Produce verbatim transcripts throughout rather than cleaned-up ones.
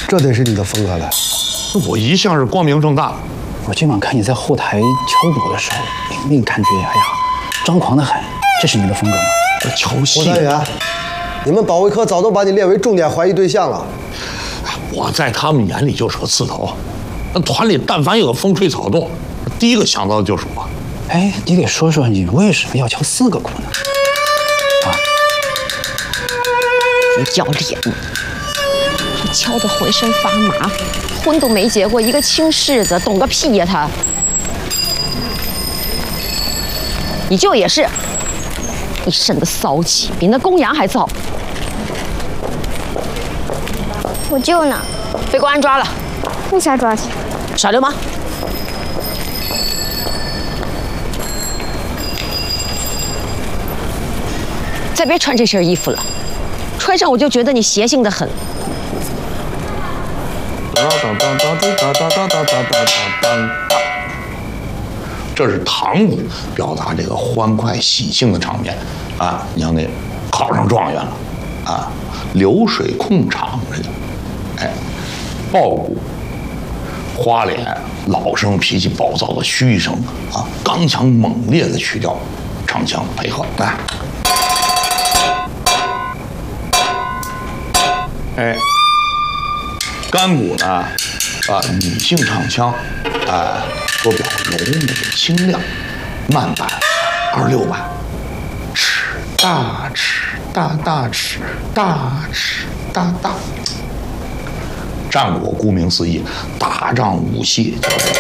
这得是你的风格了。 我一向是光明正大。 我今晚看你在后台敲鼓的时候，那个感觉，哎呀，张狂的很。这是你的风格吗？ 我敲戏。 郭三元，你们保卫科早都把你列为重点怀疑对象了。 我在他们眼里就是个刺头。那团里但凡有个风吹草动，第一个想到的就是我。 哎，你给说说你为什么要敲四个鼓呢？啊？ 不要脸！他敲得浑身发麻，婚都没结过，一个轻柿子，懂个屁呀他！你舅也是，一身的骚气，比那公羊还骚。 我舅呢？ 被公安抓了。 为啥抓他？ 耍流氓！再别穿这身衣服了，穿上我就觉得你邪性的很。 这是堂鼓，表达这个欢快喜庆的场面啊！你像那考上状元了啊，流水控场这个，哎，爆鼓，花脸，老生脾气暴躁的虚声啊，刚强猛烈的曲调，唱腔配合来。哎，干鼓呢，啊，女性唱腔，啊，多表柔美清亮，慢板，二六板，尺大尺大大尺大尺大大。战鼓顾名思义，打仗武器叫这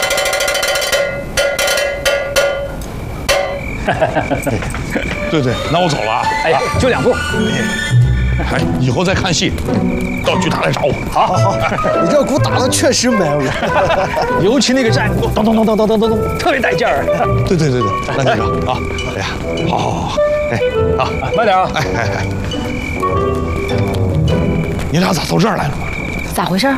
个。对对，那我走了啊！ 哎呀，就两步。 哎，以后再看戏，到剧场来找我。 好，好，好， 你这鼓打的确实美， 尤其那个战鼓，咚咚咚咚咚咚咚咚，特别带劲儿。 对对对对，那队长啊，哎呀，好好好，哎，好， 慢点啊！ 哎哎哎，你俩咋到这儿来了？ 咋回事？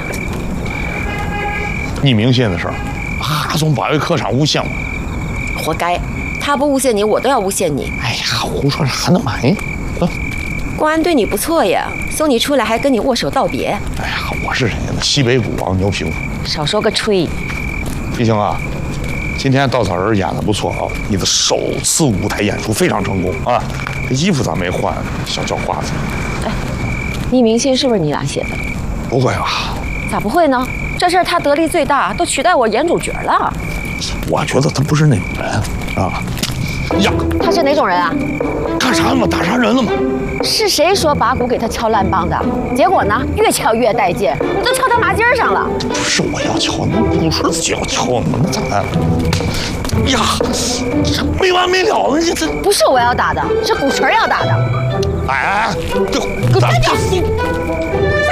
匿名信的事儿，哈总保卫科长诬陷我。 活该，他不诬陷你，我都要诬陷你。 哎呀，胡说啥呢嘛？哎，啊， 公安对你不错呀，送你出来还跟你握手道别。 哎呀，我是谁呢？西北鼓王牛皮鼓。 少说个吹。 一星啊，今天稻草人演的不错啊，你的首次舞台演出非常成功啊。衣服咋没换？小叫花子。 哎，匿名信是不是你俩写的？ 不会吧？ 咋不会呢？这事儿他得力最大，都取代我演主角了。 我觉得他不是那种人啊。呀， 他是哪种人啊？ 干啥嘛？打伤人了吗？ 是谁说把鼓给他敲烂梆的？结果呢，越敲越带劲，你都敲到麻筋上了。 不是我要敲，那鼓是自己要敲，那咋办？呀，这没完没了了，你这不是我要打的，是鼓槌要打的。 哎，给给我站住！